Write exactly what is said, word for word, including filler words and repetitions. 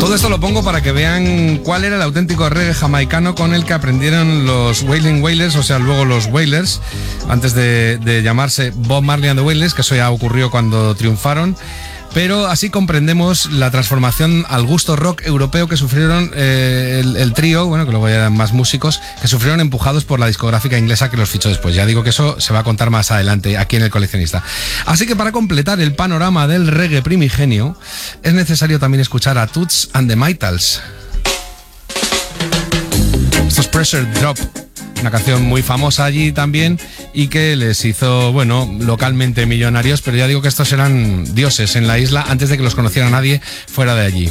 Todo esto lo pongo para que vean cuál era el auténtico reggae jamaicano con el que aprendieron los Wailing Wailers, o sea, luego los Wailers, antes de, de llamarse Bob Marley and the Wailers, que eso ya ocurrió cuando triunfaron. Pero así comprendemos la transformación al gusto rock europeo que sufrieron eh, el, el trío, bueno, que luego ya eran más músicos, que sufrieron empujados por la discográfica inglesa que los fichó después. Ya digo que eso se va a contar más adelante aquí en El Coleccionista. Así que para completar el panorama del reggae primigenio, es necesario también escuchar a Toots and the Maytals. Esto es Pressure Drop, una canción muy famosa allí también y que les hizo, bueno, localmente millonarios, pero ya digo que estos eran dioses en la isla antes de que los conociera nadie fuera de allí.